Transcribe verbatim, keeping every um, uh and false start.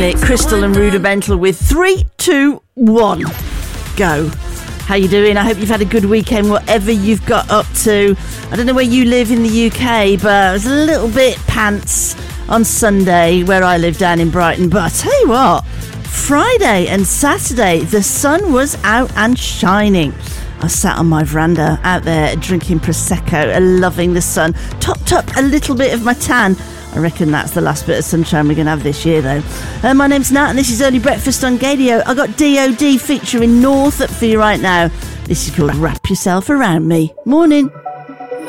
Crystal and Rudimental with three, two, one, go. How you doing? I hope you've had a good weekend, whatever you've got up to. I don't know where you live in the U K, but it was a little bit pants on Sunday where I live down in Brighton. But I tell you what, Friday and Saturday, the sun was out and shining. I sat on my veranda out there drinking Prosecco, loving the sun, topped up a little bit of my tan. I reckon that's the last bit of sunshine we're going to have this year, though. Uh, my name's Nat, and this is Early Breakfast on Gadio. I got D O D featuring North up for you right now. This is called Wrap Yourself Around Me. Morning.